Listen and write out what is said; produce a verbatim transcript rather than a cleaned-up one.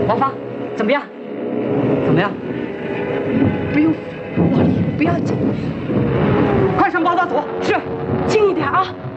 王芳，怎么样？怎么样？不用往里，不要紧。快上报道组。是，轻一点啊。